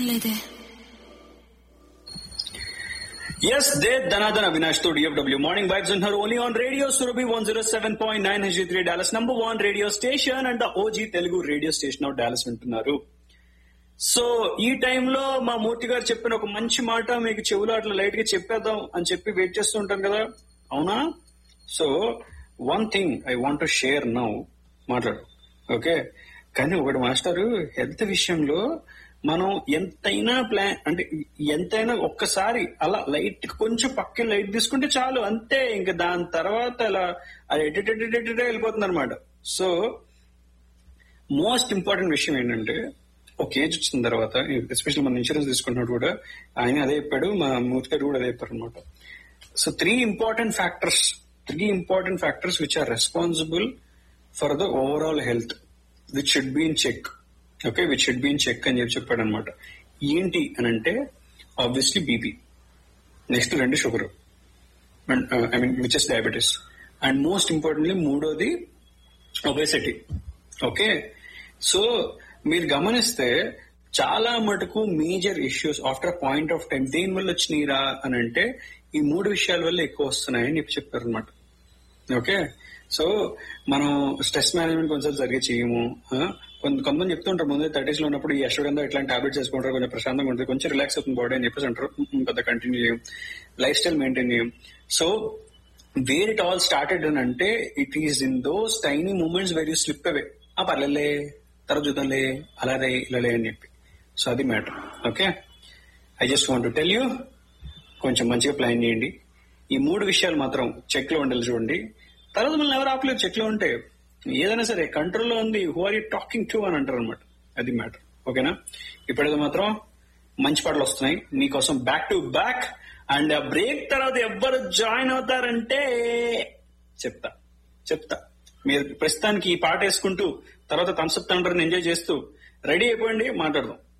లేదే. Yes, they Dhanadhan Avinash to DFW Morning Vibes in her only on Radio Surabhi 107.9 HD3 Dallas number 1 radio station and the OG Telugu radio station of Dallas వింటున్నారు. So ఈ టైంలో మా మూర్తి గారు చెప్పిన ఒక మంచి మాట మీకు చెవులో అట్లా లైట్ గా చెప్పేద్దాం అని చెప్పి వెయిట్ చేస్తూ ఉంటాను కదా, అవునా? So one thing I want to share now. మాట్లాడు, ఓకే? కానీ ఒకటి మాస్టారు, హెల్త్ విషయంలో మనం ఎంతైనా ప్లాన్ అంటే ఎంతైనా ఒక్కసారి అలా లైట్ కొంచెం పక్కన లైట్ తీసుకుంటే చాలు, అంతే. ఇంకా దాని తర్వాత అలా అది ఎడిటెడ్ వెళ్ళిపోతుంది అనమాట. సో మోస్ట్ ఇంపార్టెంట్ విషయం ఏంటంటే, ఒక ఏజ్ వచ్చిన తర్వాత, ఎస్పెషల్లీ మన ఇన్సూరెన్స్ తీసుకున్నట్టు కూడా ఆయన అదే చెప్పాడు, మా మూర్తి గారు కూడా అదే చెప్పారు అనమాట. So three important factors which are responsible for the overall health which should be in check. Okay, which should be in check అని చెప్పాడు అనమాట. ఏంటి అని అంటే, obviously BP, next 2 sugar, I mean which is diabetes, and most importantly మూడోది obesity. Okay, so మీరు గమనిస్తే చాలా మటుకు major issues after point of time దేని వల్ల వచ్చినాయిరా అని అంటే ఈ 3 విషయాల వల్ల ఎక్కువ వస్తున్నాయని చెప్పారు అనమాట. ఓకే, సో మనం స్ట్రెస్ మేనేజ్మెంట్ కొంచెం సరిగ్గా చేయము. కొంతమంది చెప్తుంటారు, ముందే 30s లో ఉన్నప్పుడు ఈ అశ్వగంధ ఇట్లాంటి టాబ్లెట్స్ వేసుకుంటారు, కొంచెం ప్రశాంతంగా ఉంటుంది, కొంచెం రిలాక్స్ అవుతుంది బాడీ అని చెప్పేసి అంటారు. పెద్ద కంటిన్యూ చేయం, లైఫ్ స్టైల్ మెయింటైన్ చేయం. So where it all started అని అంటే, it is in those tiny moments where you slip అవే. పర్లేలే, తర్వాత చూద్దాంలే, అలాగే ఇలాలే అని చెప్పి. సో అది matter. Okay, I just want to tell you, కొంచెం మంచిగా ప్లాన్ చేయండి. ఈ 3 విషయాలు మాత్రం చెక్ లో ఉండాలి చూడండి. తర్వాత మళ్ళీ ఎవరు ఆపలేదు, చెక్ లో ఉంటే ఏదైనా సరే కంట్రోల్లో ఉంది. Who are you talking to అని అంటారు అనమాట. అది మ్యాటర్. ఓకేనా? ఇప్పుడైతే మాత్రం మంచి పాటలు వస్తున్నాయి నీకోసం బ్యాక్ టు బ్యాక్. అండ్ ఆ బ్రేక్ తర్వాత ఎవ్వరు జాయిన్ అవుతారంటే చెప్తా. మీరు ప్రస్తుతానికి ఈ పాట వేసుకుంటూ తర్వాత కాన్సెప్ట్ అంటారని ఎంజాయ్ చేస్తూ రెడీ అయిపోయింది, మాట్లాడదాం.